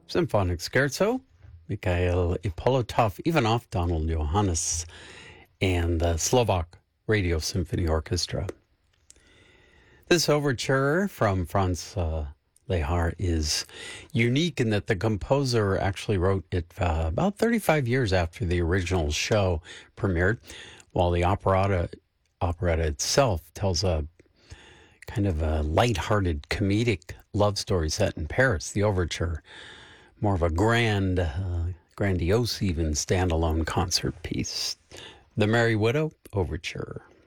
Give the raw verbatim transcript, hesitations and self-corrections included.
Symphonic Scherzo, Mikhail Ippolitov, Ivanov, Donald Johannes, and the Slovak Radio Symphony Orchestra. This overture from Franz uh, Lehár is unique in that the composer actually wrote it uh, about thirty-five years after the original show premiered, while the operetta, operetta itself tells a kind of a light-hearted comedic love story set in Paris. The overture, more of a grand, uh, grandiose even standalone concert piece. The Merry Widow Overture.